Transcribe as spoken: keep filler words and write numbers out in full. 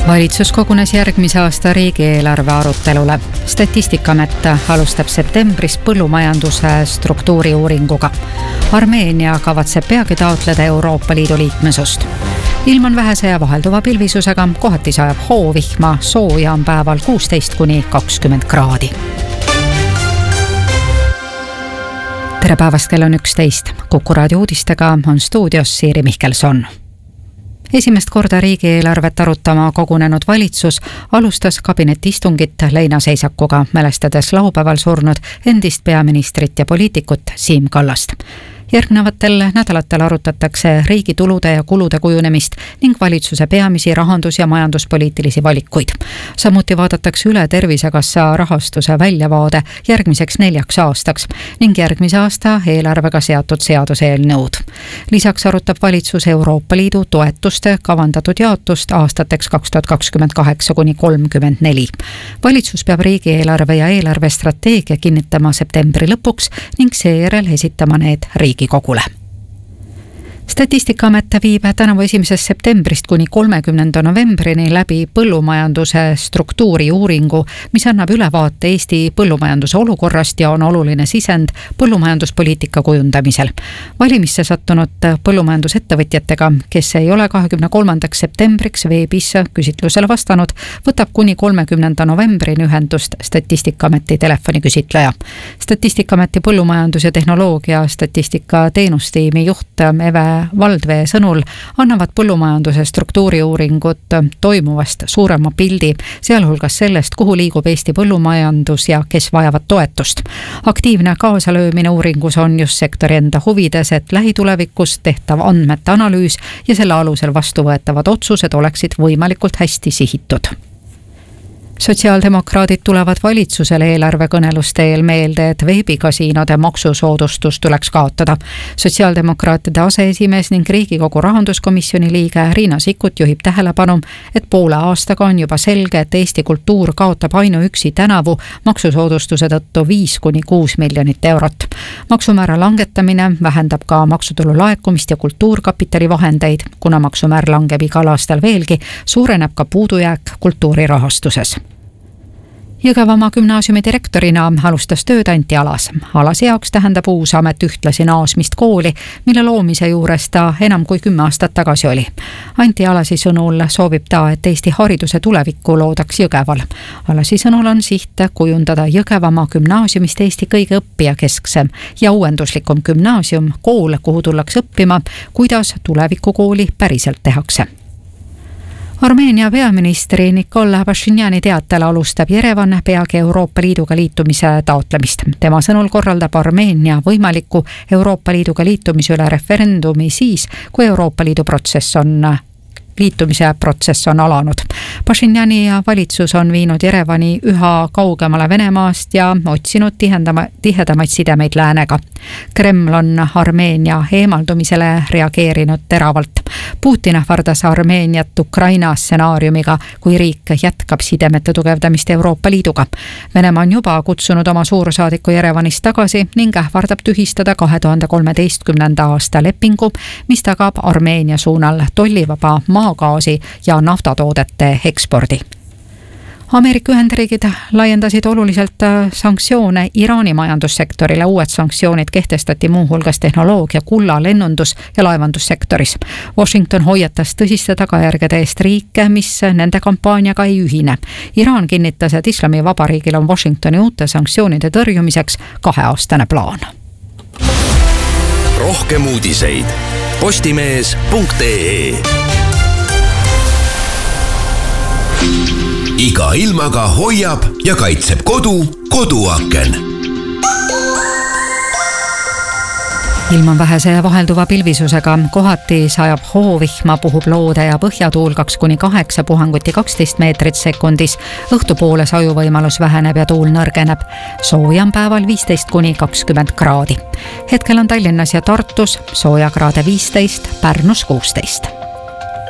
Valitsus kogunes järgmise aasta riigieelarve arutelule. Statistikaamet alustab septembris põllumajanduse struktuuriuuringuga. Armeenia kavatseb peagi taotleda Euroopa Liidu liikmesust. Ilm on vähese ja vahelduva pilvisusega, kohati sajab hoovihma, sooja on päeval kuusteist kuni kakskümmend kraadi. Tere päevast, kell on üksteist. Kuku raadio uudistega on stuudios Siiri Mihkelson. Esimest korda riigieelarvet arutama kogunenud valitsus alustas kabinetiistungit leinaseisakuga, mälestades laupäeval surnud endist peaministrit ja poliitikut Siim Kallast. Järgnevatel nädalatel arutatakse riigi tulude ja kulude kujunemist ning valitsuse peamisi rahandus- ja majanduspoliitilisi valikuid. Samuti vaadatakse üle Tervisekassa rahastuse väljavaade järgmiseks neljaks aastaks ning järgmise aasta eelarvega seatud seaduseelnõud. Lisaks arutab valitsus Euroopa Liidu toetuste kavandatud jaotust aastateks kaks tuhat kakskümmend kaheksa kuni kolmkümmend neli. Valitsus peab riigieelarve ja eelarvestrateegia kinnitama septembri lõpuks ning seejärel esitama need riigi Riigikogule. Statistikaamet viib tänavu esimesest septembrist kuni kolmekümnenda novembrini läbi põllumajanduse struktuuri uuringu, mis annab ülevaate Eesti põllumajanduse olukorrast ja on oluline sisend põllumajanduspoliitika kujundamisel. Valimisse sattunud põllumajandusettevõtjatega, kes ei ole kahekümne kolmandaks septembriks veebis küsitlusele vastanud, võtab kuni kolmekümnenda novembrini ühendust Statistikaameti telefoniküsitleja. Statistikaameti põllumajandus- ja tehnoloogia statistika teenustiimi juht Eve Valdvee sõnul annavad põllumajanduse struktuuriuuringut toimuvast suurema pildi, sealhulgas sellest, kuhu liigub Eesti põllumajandus ja kes vajavad toetust. Aktiivne kaasalöömine uuringus on just sektori enda huvides, et lähitulevikus tehtav andmete analüüs ja selle alusel vastuvõetavad otsused oleksid võimalikult hästi sihitud. Sotsiaaldemokraadid tulevad valitsusele eelarvekõneluste eel meelde, et veebikasiinode maksusoodustus tuleks kaotada. Sotsiaaldemokraatide aseesimees ning Riigikogu rahanduskomisjoni liige Riina Sikkut juhib tähelepanu, et poole aastaga on juba selge, et Eesti kultuur kaotab ainuüksi tänavu maksusoodustuse tõttu viis kuni kuus miljonit eurot. Maksumäära langetamine vähendab ka maksutulu laekumist ja kultuurkapitali vahendeid, kuna maksumäär langeb igal aastal veelgi, suureneb ka puudujääk kultuurirahastuses. Jõgevamaa gümnaasiumi direktorina alustas tööd Anti Alas. Alase jaoks tähendab uus amet ühtlasi naasmist kooli, mille loomise juures ta enam kui kümme aastat tagasi oli. Anti Alasi sõnul soovib ta, et Eesti hariduse tulevikku loodaks Jõgeval. Alasi sõnul on siht kujundada Jõgevamaa gümnaasiumist Eesti kõige õppijakesksem ja uuenduslikum gümnaasium, kool, kuhu tullakse õppima, kuidas tulevikukooli päriselt tehakse. Armeenia peaministri Nikol Pashinjani teatel alustab Jerevan peagi Euroopa Liiduga liitumise taotlemist. Tema sõnul korraldab Armeenia võimaliku Euroopa Liiduga liitumise üle referendumi siis, kui Euroopa Liidu protsess on liitumise protsess on alanud. Pashinjani valitsus on viinud Jerevani üha kaugemale Venemaast ja otsinud tihendama, tihedamaid sidemeid läänega. Kreml on Armeenia eemaldumisele reageerinud teravalt. Putin ähvardas Armeeniat Ukraina stsenaariumiga, kui riik jätkab sidemete tugevdamist Euroopa Liiduga. Venemaa on juba kutsunud oma suursaadiku Jerevanist tagasi ning ähvardab tühistada kahe tuhande kolmeteistkümnenda aasta lepingu, mis tagab Armeenia suunal tollivaba maagaasi ja naftatoodete ekspordi. Ameerika Ühendriigid laiendasid oluliselt sanktsioone Iraani majandussektorile. Uued sanktsioonid kehtestati muuhulgas tehnoloogia, kulla, lennundus ja laevandussektoris. Washington hoiatas tõsiste tagajärgede eest riike, mis nende kampaaniaga ei ühine. Iraan kinnitas, et Islamivabariigil on Washingtoni uute sanktsioonide tõrjumiseks kaheaastane plaan. Rohkem uudiseid postimees punkt ee. Iga ilmaga hoiab ja kaitseb kodu koduaken. Ilm on vähese ja vahelduva pilvisusega, kohati sajab hoovihma, puhub loode ja põhjatuul kaks kuni kaheksa, puhanguti kaksteist meetrit sekundis. Õhtupoole sajuvõimalus väheneb ja tuul nõrgeneb. Sooja on päeval viisteist kuni kakskümmend kraadi. Hetkel on Tallinnas ja Tartus sooja kraade viisteist, Pärnus kuusteist.